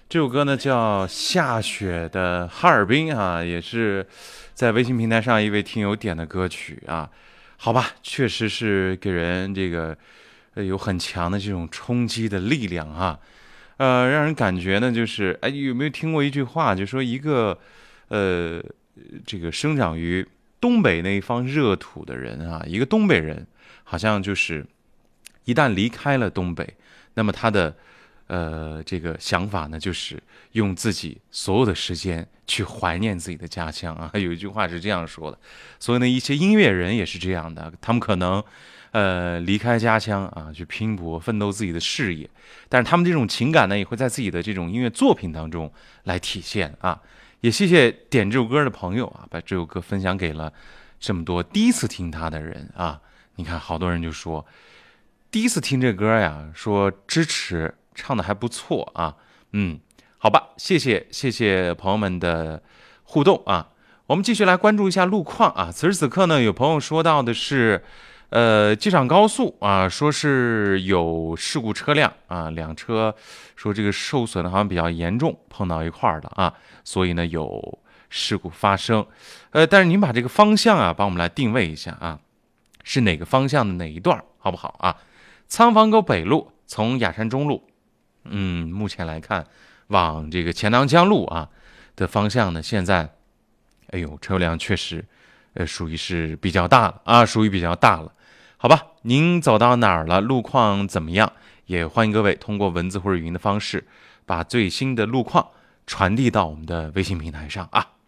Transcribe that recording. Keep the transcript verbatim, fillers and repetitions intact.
这首歌呢叫《下雪的哈尔滨》啊，也是在微信平台上一位听友点的歌曲啊。好吧，确实是给人这个呃有很强的这种冲击的力量哈、呃，让人感觉呢就是哎，有没有听过一句话，就说一个呃这个生长于东北那一方热土的人啊，一个东北人，好像就是一旦离开了东北，那么他的呃这个想法呢，就是用自己所有的时间去怀念自己的家乡啊。有一句话是这样说的，所以呢，一些音乐人也是这样的，他们可能呃离开家乡啊，去拼搏奋斗自己的事业，但是他们这种情感呢，也会在自己的这种音乐作品当中来体现啊。也谢谢点这首歌的朋友啊，把这首歌分享给了这么多第一次听他的人啊。你看，好多人就说第一次听这歌呀，说支持，唱的还不错啊。嗯，好吧，谢谢谢谢朋友们的互动啊。我们继续来关注一下路况啊。此时此刻呢，有朋友说到的是，呃，机场高速啊，说是有事故车辆啊，两车说这个受损的好像比较严重，碰到一块儿了啊，所以呢有事故发生。呃，但是您把这个方向啊，帮我们来定位一下啊，是哪个方向的哪一段，好不好啊？仓房沟北路从雅山中路，嗯，目前来看，往这个钱塘江路啊的方向呢，现在，哎呦，车辆确实，呃，属于是比较大了啊，属于比较大了。好吧，您走到哪儿了？路况怎么样？也欢迎各位通过文字或者语音的方式，把最新的路况传递到我们的微信平台上啊。